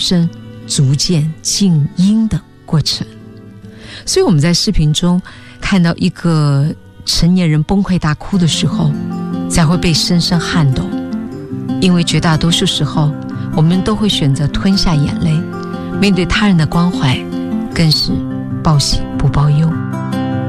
生逐渐静音的过程。所以我们在视频中看到一个成年人崩溃大哭的时候，才会被深深撼动，因为绝大多数时候我们都会选择吞下眼泪，面对他人的关怀更是报喜不报忧。